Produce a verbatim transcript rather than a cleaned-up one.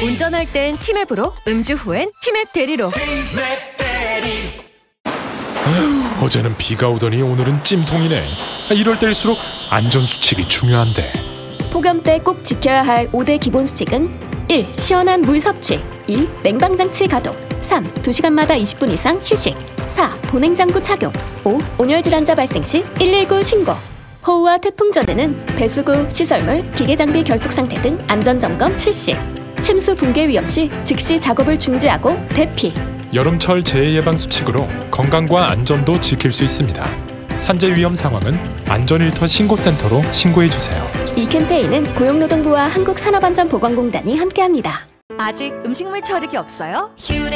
운전할 땐 티맵으로, 음주 후엔 티맵 대리로. 아휴, 어제는 비가 오더니 오늘은 찜통이네. 이럴 때일수록 안전수칙이 중요한데. 폭염 때 꼭 지켜야 할 오 대 기본 수칙은 일. 시원한 물 섭취. 이. 냉방장치 가동. 삼. 두 시간마다 이십 분 이상 휴식. 사. 보냉장구 착용. 오. 온열질환자 발생 시 일일구 신고. 호우와 태풍 전에는 배수구, 시설물, 기계장비 결속 상태 등 안전점검 실시. 침수 붕괴 위험 시 즉시 작업을 중지하고 대피. 여름철 재해 예방 수칙으로 건강과 안전도 지킬 수 있습니다. 산재 위험 상황은 안전일터 신고센터로 신고해주세요. 이 캠페인은 고용노동부와 한국산업안전보건공단이 함께합니다. 아직 음식물 처리기 없어요?